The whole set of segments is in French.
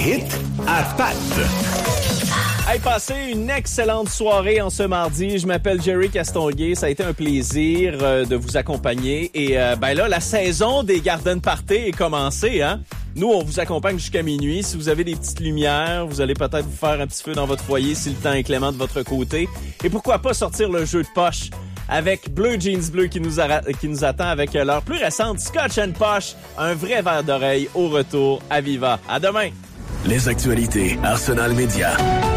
hits à Pat. Hey, passez une excellente soirée en ce mardi. Je m'appelle Jerry Castonguay. Ça a été un plaisir de vous accompagner. Et là, la saison des Garden Party est commencée, hein? Nous, on vous accompagne jusqu'à minuit. Si vous avez des petites lumières, vous allez peut-être vous faire un petit feu dans votre foyer si le temps est clément de votre côté. Et pourquoi pas sortir le jeu de poche avec Bleu Jeans Bleu qui nous attend avec leur plus récente Scotch & Posh. Un vrai verre d'oreille au retour à Viva. À demain! Les actualités Arsenal Média.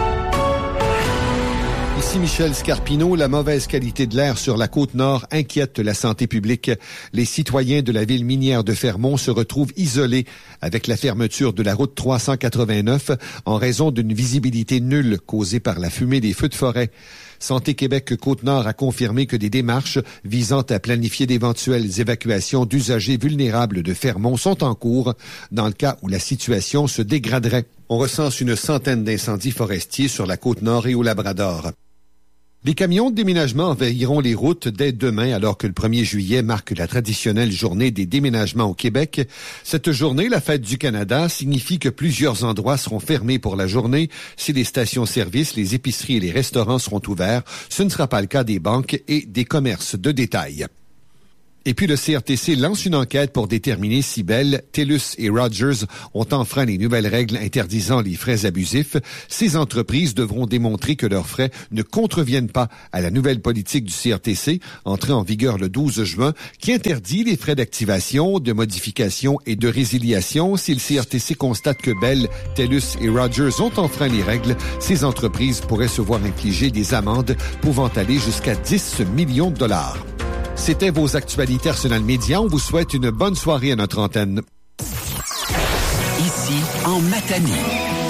Ici Michel Scarpino. La mauvaise qualité de l'air sur la Côte-Nord inquiète la santé publique. Les citoyens de la ville minière de Fermont se retrouvent isolés avec la fermeture de la route 389 en raison d'une visibilité nulle causée par la fumée des feux de forêt. Santé Québec Côte-Nord a confirmé que des démarches visant à planifier d'éventuelles évacuations d'usagers vulnérables de Fermont sont en cours dans le cas où la situation se dégraderait. On recense une centaine d'incendies forestiers sur la Côte-Nord et au Labrador. Les camions de déménagement envahiront les routes dès demain alors que le 1er juillet marque la traditionnelle journée des déménagements au Québec. Cette journée, la fête du Canada, signifie que plusieurs endroits seront fermés pour la journée. Si les stations-service, les épiceries et les restaurants seront ouverts, ce ne sera pas le cas des banques et des commerces de détail. Et puis le CRTC lance une enquête pour déterminer si Bell, TELUS et Rogers ont enfreint les nouvelles règles interdisant les frais abusifs. Ces entreprises devront démontrer que leurs frais ne contreviennent pas à la nouvelle politique du CRTC, entrée en vigueur le 12 juin, qui interdit les frais d'activation, de modification et de résiliation. Si le CRTC constate que Bell, TELUS et Rogers ont enfreint les règles, ces entreprises pourraient se voir infliger des amendes pouvant aller jusqu'à 10 millions de dollars. C'était vos actualités Arsenal Média. On vous souhaite une bonne soirée à notre antenne. Ici, en Matanie.